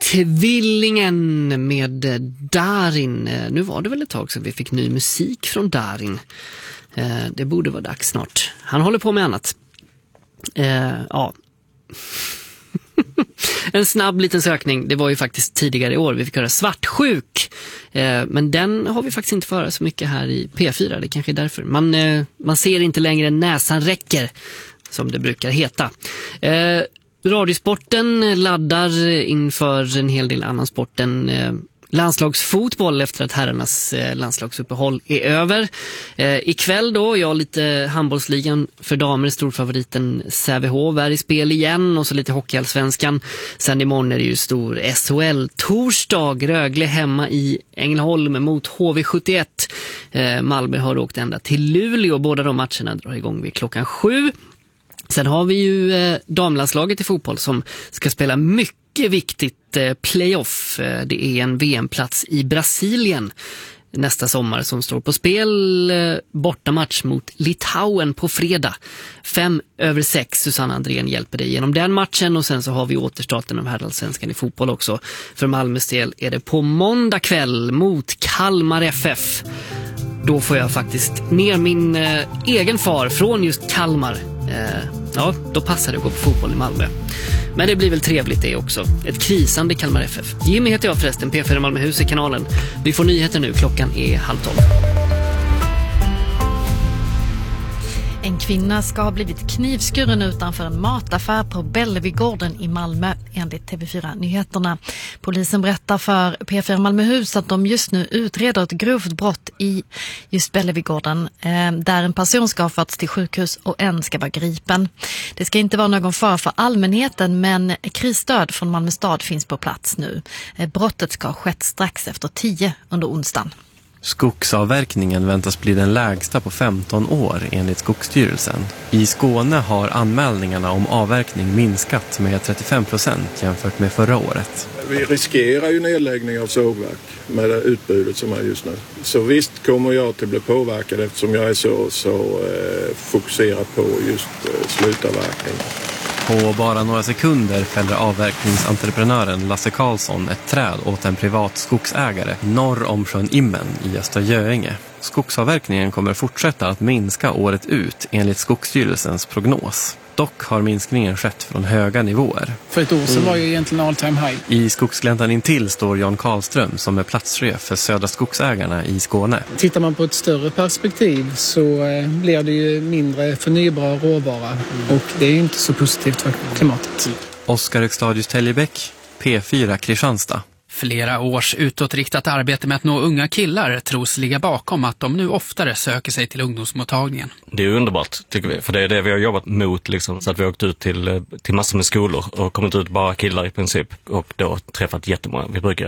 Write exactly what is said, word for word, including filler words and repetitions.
Tvillingen med Darin. Nu var det väl ett tag sedan vi fick ny musik från Darin. Det borde vara dags snart. Han håller på med annat. Ja. En snabb liten sökning. Det var ju faktiskt tidigare i år. Vi fick höra Svartsjuk. Men den har vi faktiskt inte för så mycket här i P fyra. Det kanske är därför. Man, man ser inte längre näsan räcker, som det brukar heta. Radiosporten laddar inför en hel del annan sport än eh, landslagsfotboll efter att herrarnas eh, landslagsuppehåll är över. Eh, ikväll då, jag lite handbollsligan för damer, storfavoriten Sävehof är i spel igen och så lite hockeyallsvenskan. Sen imorgon är det ju stor S H L. Torsdag, Rögle hemma i Ängelholm mot H V sjuttioett. Eh, Malmö har åkt ända till Luleå. Båda de matcherna drar igång vid klockan sju. Sen har vi ju eh, damlandslaget i fotboll som ska spela mycket viktigt eh, playoff. Eh, det är en V M-plats i Brasilien nästa sommar som står på spel. Eh, bortamatch mot Litauen på fredag. Fem över sex. Susanne Andrén hjälper dig genom den matchen. Och sen så har vi återstarten av herrallsvenskan i fotboll också. För Malmös del är det på måndag kväll mot Kalmar F F. Då får jag faktiskt ner min eh, egen far från just Kalmar. Eh, ja, då passar det att gå på fotboll i Malmö. Men det blir väl trevligt det också. Ett krisande Kalmar F F. Jimmy heter jag förresten, P fyra Malmöhus i kanalen. Vi får nyheter nu, klockan är halv tolv. En kvinna ska ha blivit knivskuren utanför en mataffär på Bellevigården i Malmö, enligt T V fyra-nyheterna. Polisen berättar för P fyra Malmöhus att de just nu utreder ett grovt brott i just Bellevigården, eh, där en person ska ha förts till sjukhus och en ska vara gripen. Det ska inte vara någon fara för allmänheten, men krisstöd från Malmö stad finns på plats nu. Eh, brottet ska ha skett strax efter tio under onsdagen. Skogsavverkningen väntas bli den lägsta på femton år enligt Skogsstyrelsen. I Skåne har anmälningarna om avverkning minskat med trettiofem procent jämfört med förra året. Vi riskerar ju nedläggning av sågverk med det utbudet som är just nu. Så visst kommer jag att bli påverkad eftersom jag är så, så eh, fokuserad på just eh, slutavverkning. På bara några sekunder fäller avverkningsentreprenören Lasse Karlsson ett träd åt en privat skogsägare norr om sjön Immen i Östra Göinge. Skogsavverkningen kommer fortsätta att minska året ut enligt Skogsstyrelsens prognos. Dock har minskningen skett från höga nivåer. För ett år sedan var ju egentligen all time high. I skogsgläntan intill står Jan Karlström som är platschef för Södra Skogsägarna i Skåne. Tittar man på ett större perspektiv så eh, blir det ju mindre förnybar råvara. Mm. Och det är ju inte så positivt för klimatet. Oskar Högstadius Täljebäck, P fyra Kristianstad. Flera års utåtriktat arbete med att nå unga killar tros ligga bakom att de nu oftare söker sig till ungdomsmottagningen. Det är underbart tycker vi, för det är det vi har jobbat mot liksom, så att vi har åkt ut till, till massor med skolor och kommit ut bara killar i princip och då träffat jättemånga. Vi brukar